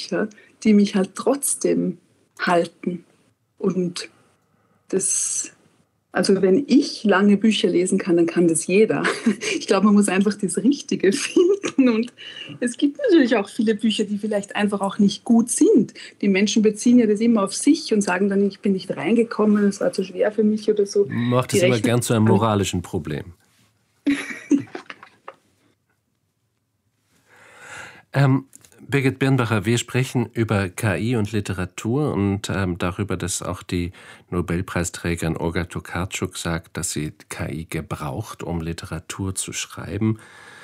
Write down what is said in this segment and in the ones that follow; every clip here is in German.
Bücher, die mich halt trotzdem halten. Und das, also wenn ich lange Bücher lesen kann, dann kann das jeder. Ich glaube, man muss einfach das Richtige finden. Und es gibt natürlich auch viele Bücher, die vielleicht einfach auch nicht gut sind. Die Menschen beziehen ja das immer auf sich und sagen dann, ich bin nicht reingekommen, es war zu schwer für mich oder so. Macht es immer gern zu einem moralischen Problem. Birgit Birnbacher, wir sprechen über KI und Literatur und darüber, dass auch die Nobelpreisträgerin Olga Tokarczuk sagt, dass sie KI gebraucht, um Literatur zu schreiben.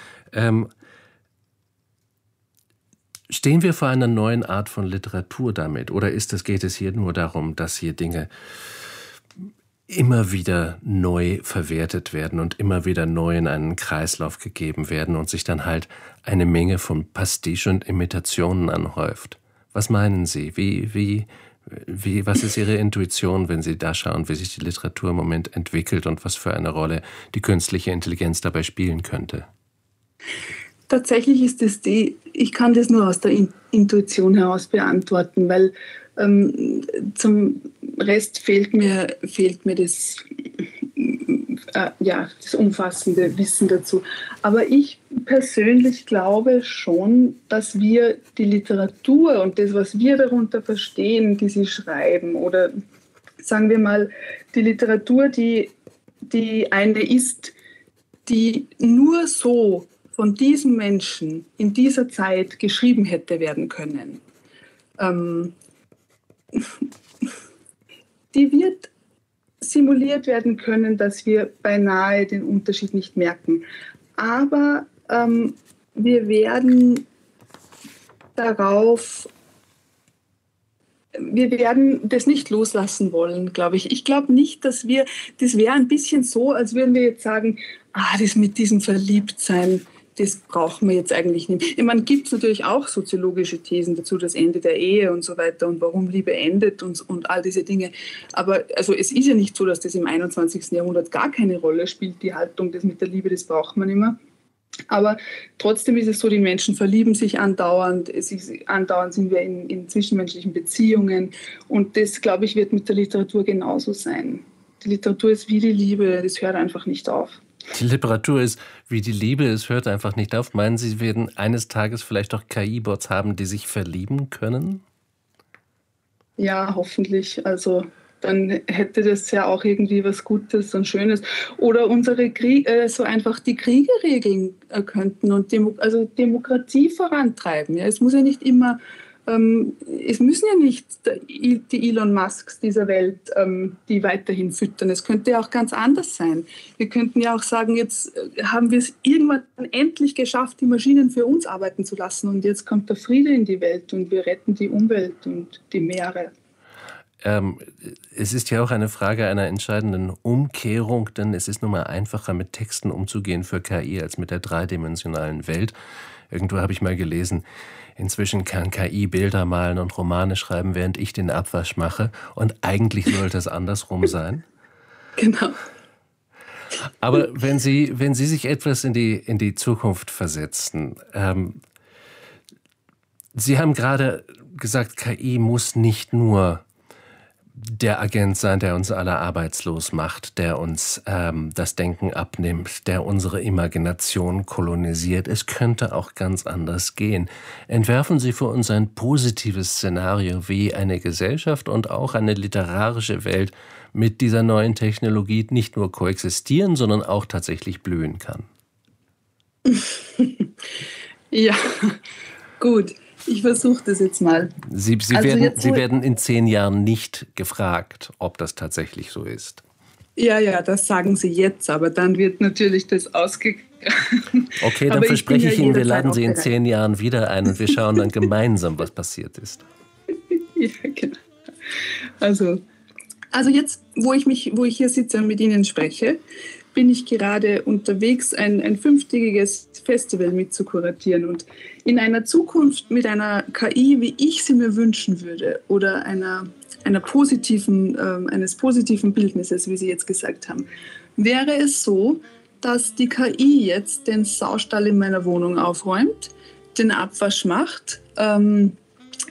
Stehen wir vor einer neuen Art von Literatur damit? Oder geht es hier nur darum, dass hier Dinge immer wieder neu verwertet werden und immer wieder neu in einen Kreislauf gegeben werden und sich dann halt eine Menge von Pastiche und Imitationen anhäuft? Was meinen Sie? Was ist Ihre Intuition, wenn Sie da schauen, wie sich die Literatur im Moment entwickelt und was für eine Rolle die künstliche Intelligenz dabei spielen könnte? Tatsächlich ist es ich kann das nur aus der Intuition heraus beantworten, weil zum Rest fehlt mir das, das umfassende Wissen dazu. Aber ich persönlich glaube schon, dass wir die Literatur und das, was wir darunter verstehen, die sie schreiben, oder sagen wir mal, die Literatur, die eine ist, die nur so von diesem Menschen in dieser Zeit geschrieben hätte werden können, die wird simuliert werden können, dass wir beinahe den Unterschied nicht merken. Aber wir werden das nicht loslassen wollen, glaube ich. Ich glaube nicht, das wäre ein bisschen so, als würden wir jetzt sagen, das mit diesem Verliebtsein, das brauchen wir jetzt eigentlich nicht. Ich meine, gibt es natürlich auch soziologische Thesen dazu, das Ende der Ehe und so weiter und warum Liebe endet und all diese Dinge. Aber also es ist ja nicht so, dass das im 21. Jahrhundert gar keine Rolle spielt, die Haltung, das mit der Liebe, das braucht man immer. Aber trotzdem ist es so, die Menschen verlieben sich andauernd, andauernd sind wir in zwischenmenschlichen Beziehungen und das, glaube ich, wird mit der Literatur genauso sein. Die Literatur ist wie die Liebe, das hört einfach nicht auf. Die Literatur ist wie die Liebe, es hört einfach nicht auf. Meinen Sie, werden eines Tages vielleicht auch KI-Bots haben, die sich verlieben können? Ja, hoffentlich. Also dann hätte das ja auch irgendwie was Gutes und Schönes. Oder unsere so einfach die Kriege regeln könnten und Demokratie vorantreiben. Ja, es muss ja nicht immer, es müssen ja nicht die Elon Musks dieser Welt die weiterhin füttern. Es könnte ja auch ganz anders sein. Wir könnten ja auch sagen, jetzt haben wir es irgendwann endlich geschafft, die Maschinen für uns arbeiten zu lassen und jetzt kommt der Friede in die Welt und wir retten die Umwelt und die Meere. Es ist ja auch eine Frage einer entscheidenden Umkehrung, denn es ist nun mal einfacher, mit Texten umzugehen für KI als mit der dreidimensionalen Welt. Irgendwo habe ich mal gelesen, inzwischen kann KI Bilder malen und Romane schreiben, während ich den Abwasch mache. Und eigentlich sollte es andersrum sein. Genau. Aber wenn Sie sich etwas in die Zukunft versetzen, Sie haben gerade gesagt, KI muss nicht nur der Agent sein, der uns alle arbeitslos macht, der uns das Denken abnimmt, der unsere Imagination kolonisiert. Es könnte auch ganz anders gehen. Entwerfen Sie für uns ein positives Szenario, wie eine Gesellschaft und auch eine literarische Welt mit dieser neuen Technologie nicht nur koexistieren, sondern auch tatsächlich blühen kann. Ja, gut. Ich versuche das jetzt mal. Sie werden in 10 Jahren nicht gefragt, ob das tatsächlich so ist. Ja, das sagen Sie jetzt, aber dann wird natürlich das ausgegraben. Okay, dann verspreche ich Ihnen, wir laden Sie in 10 Jahren wieder ein und wir schauen dann gemeinsam, was passiert ist. Ja, genau. Also jetzt, wo ich hier sitze und mit Ihnen spreche, bin ich gerade unterwegs, ein 5-tägiges Festival mitzukuratieren. Und in einer Zukunft mit einer KI, wie ich sie mir wünschen würde, oder eines positiven Bildnisses, wie Sie jetzt gesagt haben, wäre es so, dass die KI jetzt den Saustall in meiner Wohnung aufräumt, den Abwasch macht,